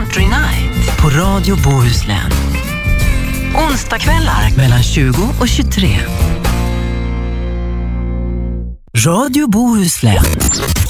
Country Night på Radio Bohuslän. Onsdagskvällar mellan 20 och 23. Radio Bohuslän.